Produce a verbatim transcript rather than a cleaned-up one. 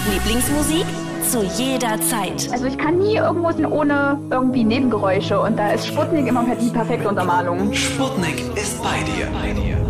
Lieblingsmusik zu jeder Zeit. Also ich kann nie irgendwo sind ohne irgendwie Nebengeräusche und da ist Sputnik immer die perfekte Untermalung. Sputnik ist bei dir. Bei dir.